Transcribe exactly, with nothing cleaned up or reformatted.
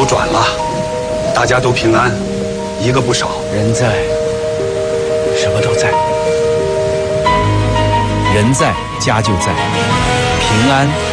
都转了，大家都平安，一个不少。 人在，什么都在。人在，家就在，平安